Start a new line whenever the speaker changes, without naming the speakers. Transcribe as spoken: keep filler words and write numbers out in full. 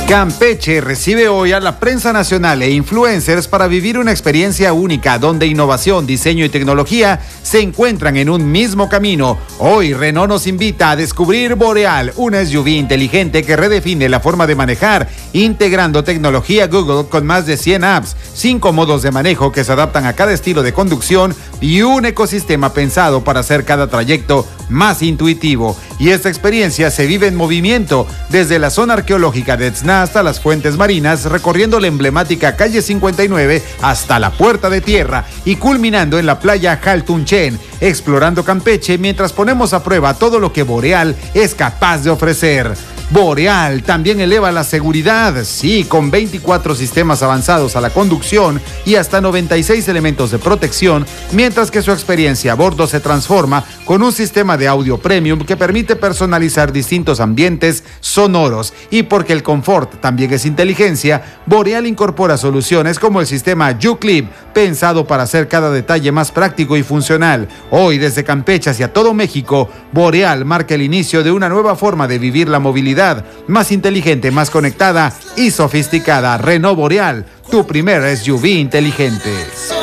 Campeche recibe hoy a la prensa nacional e influencers para vivir una experiencia única donde innovación, diseño y tecnología se encuentran en un mismo camino. Hoy Renault nos invita a descubrir Boreal, una S U V inteligente que redefine la forma de manejar, integrando tecnología Google con más de cien apps, cinco modos de manejo que se adaptan a cada estilo de conducción y un ecosistema pensado para hacer cada trayecto más intuitivo. Y esta experiencia se vive en movimiento, desde la zona arqueológica de Etzna hasta las fuentes marinas, recorriendo la emblemática calle cincuenta y nueve hasta la Puerta de Tierra y culminando en la playa Jaltunchen, explorando Campeche mientras ponemos a prueba todo lo que Boreal es capaz de ofrecer. Boreal también eleva la seguridad, sí, con veinticuatro sistemas avanzados a la conducción y hasta noventa y seis elementos de protección, mientras que su experiencia a bordo se transforma con un sistema de audio premium que permite personalizar distintos ambientes sonoros. Y porque el confort también es inteligencia, Boreal incorpora soluciones como el sistema U-Clip, pensado para hacer cada detalle más práctico y funcional. Hoy, desde Campeche hacia todo México, Boreal marca el inicio de una nueva forma de vivir la movilidad, más inteligente, más conectada y sofisticada. Renault Boreal, tu primer S U V inteligente.